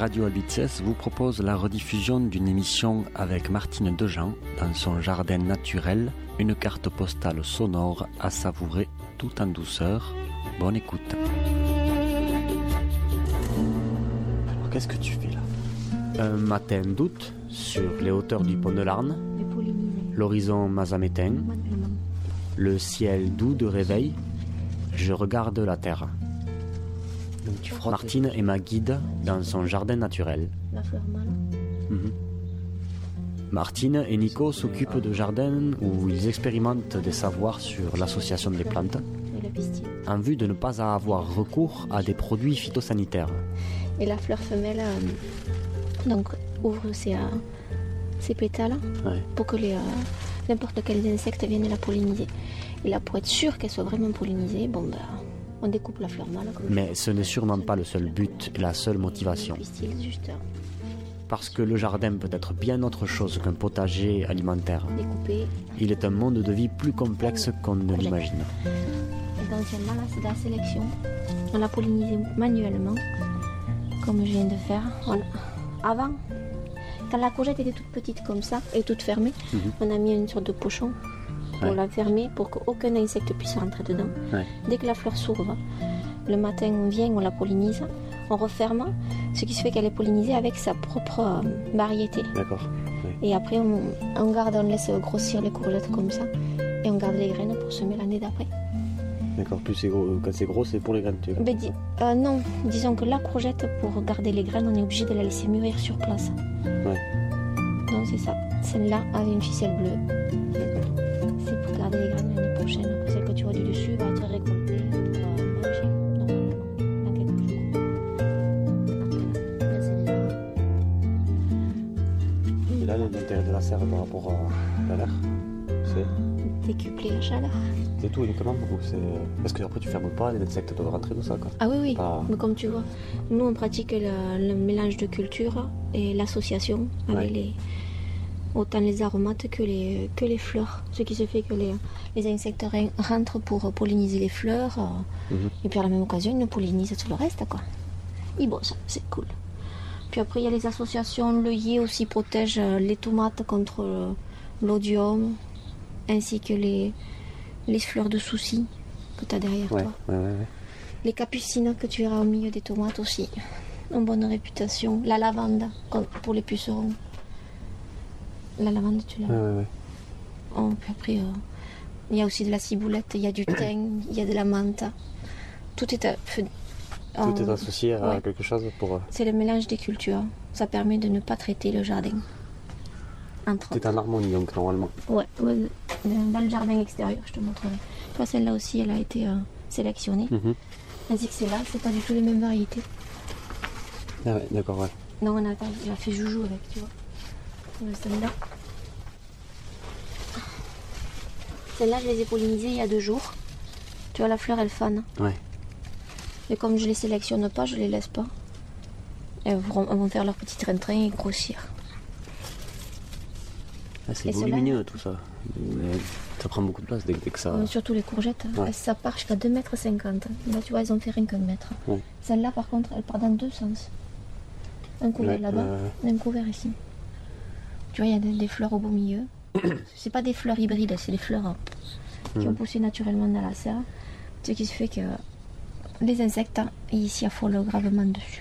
Radio Albitzès vous propose la rediffusion d'une émission avec Martine Dejean dans son jardin naturel, une carte postale sonore à savourer tout en douceur. Bonne écoute. Alors, qu'est-ce que tu fais là? Un matin d'août, sur les hauteurs du pont de Larn, l'horizon mazamétain, le ciel doux de réveil, je regarde la terre. Donc, Martine est ma guide dans son jardin naturel. La fleur mâle. Martine et Nico s'occupent de jardins où ils expérimentent des savoirs sur l'association des plantes en vue de ne pas avoir recours à des produits phytosanitaires. Et la fleur femelle donc, ouvre ses pétales pour que n'importe quels insectes viennent la polliniser. Et là, pour être sûr qu'elle soit vraiment pollinisée, on découpe la fleur mâle. Mais ce n'est sûrement pas le seul but et la seule motivation. Parce que le jardin peut être bien autre chose qu'un potager alimentaire. Découpé. Il est un monde de vie plus complexe qu'on ne l'imagine. Et dans celle-là, c'est de la sélection. On l'a pollinisée manuellement, comme je viens de faire. Avant, quand la courgette était toute petite comme ça et toute fermée, on a mis une sorte de pochon pour la fermer, pour qu'aucun insecte puisse rentrer dedans. Dès que la fleur s'ouvre, le matin on vient, on la pollinise, on referme, ce qui se fait qu'elle est pollinisée avec sa propre variété. D'accord. Et après on garde, on laisse grossir les courgettes comme ça, et on garde les graines pour semer l'année d'après. D'accord, plus c'est gros, quand c'est gros, c'est pour les graines, tu vois. Non, disons que la courgette, pour garder les graines, on est obligé de la laisser mûrir sur place. Donc c'est ça. Celle-là avait une ficelle bleue. C'est pour garder les graines l'année prochaine. Après, celle que tu vois du dessus va être récoltée pour manger normalement dans quelques jours. Là, celle-là. Et là, l'intérêt de la serre par rapport à la mer, c'est décupler la chaleur. C'est tout uniquement ou c'est... Parce que après tu fermes pas, les insectes doivent rentrer dans ça, quoi. Ah oui. Mais comme tu vois, nous on pratique le mélange de cultures et l'association avec autant les aromates que les fleurs. Ce qui se fait que les insectes rentrent pour polliniser les fleurs et puis à la même occasion ils nous pollinisent tout le reste, quoi. Et bon, ça c'est cool. Puis après il y a les associations, l'œillet aussi protège les tomates contre l'odium, ainsi que les fleurs de souci que tu as derrière toi. Les capucines que tu verras au milieu des tomates aussi ont bonne réputation. La lavande pour les pucerons. La lavande, tu l'as. Puis après, il y a aussi de la ciboulette, il y a du thym, il y a de la menthe. Tout est associé à quelque chose pour... C'est le mélange des cultures. Ça permet de ne pas traiter le jardin. C'est en harmonie donc normalement. Dans le jardin extérieur, je te montrerai. Tu vois, celle-là aussi, elle a été sélectionnée. Ainsi que celle-là, c'est pas du tout les mêmes variétés. Ah ouais, d'accord, ouais. Non, on a fait joujou avec, tu vois. Celle-là. Celle-là, je les ai pollinisées il y a 2 jours. Tu vois, la fleur, elle fane. Et comme je les sélectionne pas, je les laisse pas. Elles vont faire leur petit train-train et grossir. C'est volumineux tout ça. Ça prend beaucoup de place dès que ça... Surtout les courgettes, ça part jusqu'à 2,50 m. Là tu vois, elles ont fait rien qu'un mètre. Celle-là par contre, elle part dans 2 sens. Un couvert là-bas, un couvert ici. Tu vois, il y a des fleurs au beau milieu. C'est pas des fleurs hybrides, c'est des fleurs qui ont poussé naturellement dans la serre. Ce qui se fait que les insectes, ici, affolent gravement dessus.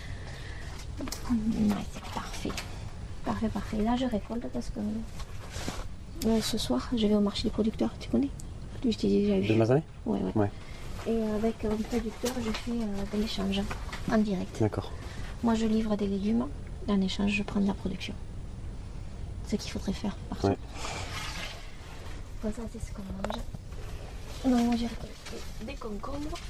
C'est parfait. Parfait. Là, je récolte parce que ce soir, je vais au marché des producteurs. Tu connais? Je t'ai déjà vu. De Mazamet? Ouais. Et avec un producteur, je fais de l'échange en direct. D'accord. Moi, je livre des légumes. En échange, je prends de la production. Ce qu'il faudrait faire partout. Ça, c'est ce qu'on mange. Non, moi, j'ai récolté des concombres.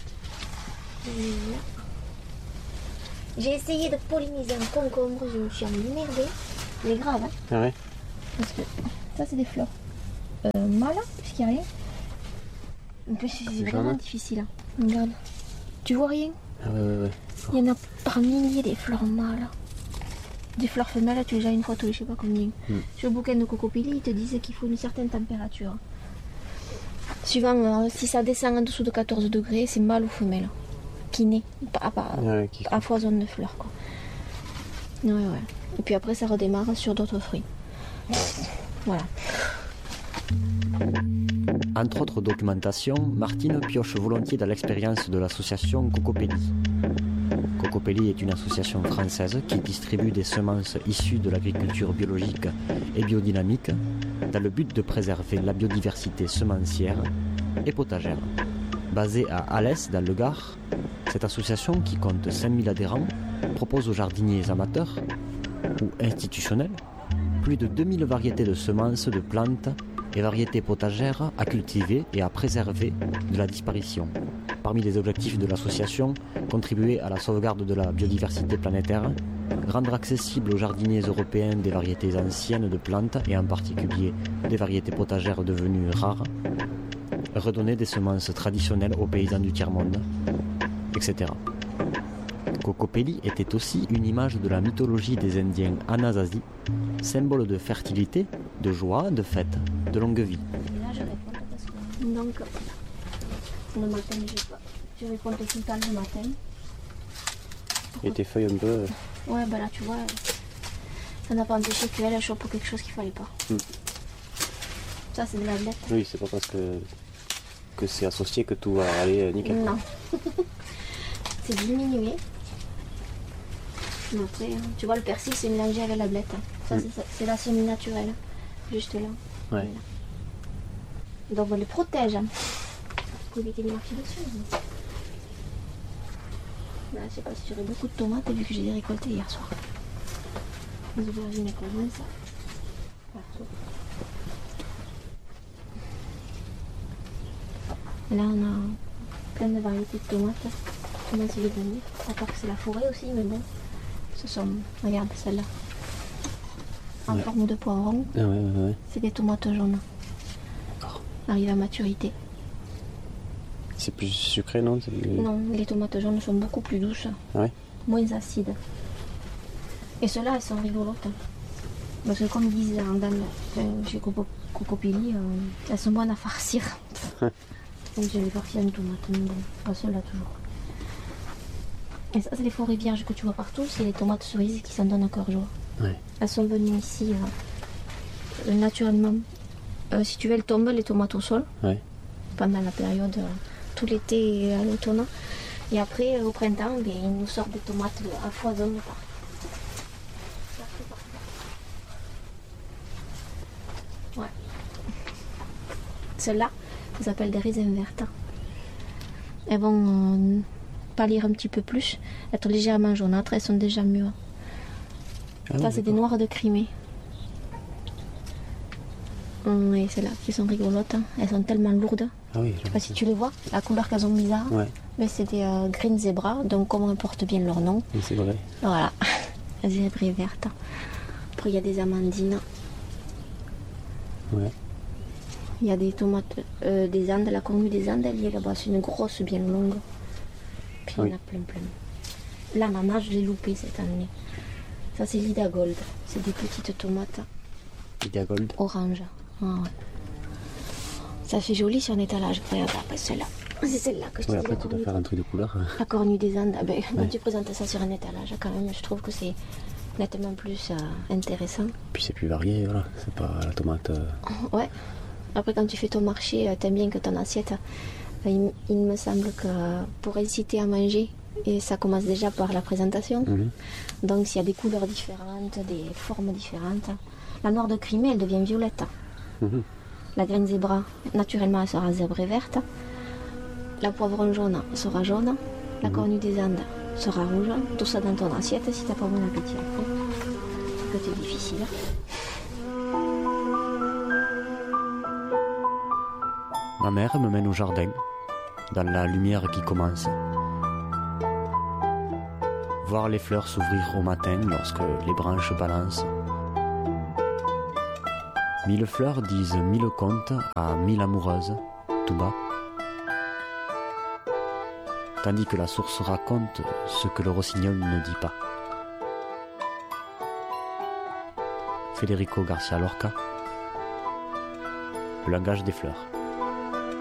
J'ai essayé de polliniser un concombre. Je me suis emmerdée. Mais grave, hein. Parce que ça, c'est des fleurs mâles, puisqu'il n'y a rien. En plus, c'est vraiment difficile. Regarde. Tu vois rien? Il y en a par milliers des fleurs mâles. Des fleurs femelles, tu les as une fois tous les je sais pas combien. Sur le bouquin de Cocopelli, ils te disent qu'il faut une certaine température. Suivant si ça descend en dessous de 14 degrés, c'est mâle ou femelle. Qui naît, à foisonne de fleurs, quoi. Ouais. Et puis après, ça redémarre sur d'autres fruits. Voilà. Entre autres documentations, Martine pioche volontiers dans l'expérience de l'association Cocopelli. Cocopelli est une association française qui distribue des semences issues de l'agriculture biologique et biodynamique dans le but de préserver la biodiversité semencière et potagère. Basée à Alès, dans le Gard, cette association, qui compte 5000 adhérents, propose aux jardiniers amateurs ou institutionnels plus de 2000 variétés de semences, de plantes et variétés potagères à cultiver et à préserver de la disparition. Parmi les objectifs de l'association, contribuer à la sauvegarde de la biodiversité planétaire, rendre accessible aux jardiniers européens des variétés anciennes de plantes et en particulier des variétés potagères devenues rares, redonner des semences traditionnelles aux paysans du tiers-monde, etc. Cocopelli était aussi une image de la mythologie des Indiens Anasazi, symbole de fertilité, de joie, de fête, de longue vie. Et là, je réponds parce que... Donc, le matin, je réponds tout le temps le matin. Et tes feuilles un peu... Ouais, bah là, tu vois, ça n'a pas empêché qu'elle chope pour quelque chose qu'il fallait pas. Ça, c'est de la blette. Oui, c'est pas parce que c'est associé que tout va aller nickel. Non. C'est diminué. Mais après, tu vois, le persil, c'est mélangé avec la blette. Ça, c'est la semis naturelle. Juste là. Ouais. Voilà. Donc, on les protège. Pour éviter les marcher dessus. Là, je sais pas si j'aurai beaucoup de tomates vu que j'ai les récoltées hier soir. Les aubergines et quoi, ça. Là, on a plein de variétés de tomates. Commence à devenir. À part que c'est la forêt aussi, mais bon. Ce sont, regarde celle-là. En forme de poivron. Ah ouais. C'est des tomates jaunes. D'accord. Arrivent à maturité. C'est plus sucré, non? Non, les tomates jaunes sont beaucoup plus douces. Ouais. Moins acides. Et ceux-là, elles sont rigolotes. Parce que comme ils disent chez Cocopelli, elles sont bonnes à farcir. Donc je vais farcir une tomate, mais bon, pas celle-là toujours. Et ça, c'est les forêts vierges que tu vois partout, c'est les tomates cerises qui s'en donnent encore joie. Ouais. Elles sont venues ici naturellement. Si tu veux, elles tombent, les tomates au sol, pendant la période, tout l'été et à l'automne. Et après, au printemps, ils nous sortent des tomates à foison. Ouais. Celles-là, ça s'appelle des raisins vertes. Elles vont pâlir un petit peu plus, être légèrement jaunâtres, elles sont déjà mûres. Ça, c'est des noires de Crimée. Et celles-là qui sont rigolotes, elles sont tellement lourdes. Ah oui, je sais pas si tu les vois, la couleur qu'elles ont bizarre. Ouais. Mais c'est des green zebra, donc comme elles portent bien leur nom. Oui, c'est vrai. Voilà, zébrées vertes. Après, il y a des amandines. Ouais. Il y a des tomates des Andes, la cornue des Andes, elle y est là-bas, c'est une grosse bien longue. Puis il y en a plein. L'ananas, je l'ai loupé cette année. Ça, c'est l'Ida Gold. C'est des petites tomates. Ida Gold. Orange. Ah, ouais. Ça fait joli sur un étalage. Regarde, après celle-là. C'est celle-là que je te dis. Après, tu dois faire un truc de couleur. La cornue des Andes. Quand tu présentes ça sur un étalage, quand même, je trouve que c'est nettement plus intéressant. Puis c'est plus varié, voilà. C'est pas la tomate. Ouais. Après, quand tu fais ton marché, t'aimes bien que ton assiette. Il me semble que pour inciter à manger, et ça commence déjà par la présentation. Donc, s'il y a des couleurs différentes, des formes différentes. La noire de Crimée, elle devient violette. La green zebra, naturellement, elle sera zébrée verte. La poivron jaune sera jaune. La cornue des Andes sera rouge. Tout ça dans ton assiette si t'as pas bon appétit après. C'est que c'est difficile. Ma mère me mène au jardin, dans la lumière qui commence. Voir les fleurs s'ouvrir au matin lorsque les branches balancent. 1000 fleurs disent 1000 contes à 1000 amoureuses, tout bas. Tandis que la source raconte ce que le rossignol ne dit pas. Federico Garcia Lorca. Le langage des fleurs.